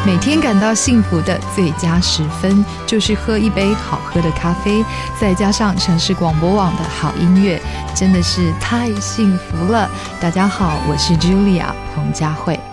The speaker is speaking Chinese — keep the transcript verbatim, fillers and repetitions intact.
每天感到幸福的最佳时分，就是喝一杯好喝的咖啡，再加上城市广播网的好音乐，真的是太幸福了。大家好，我是 Julia 彭佳慧。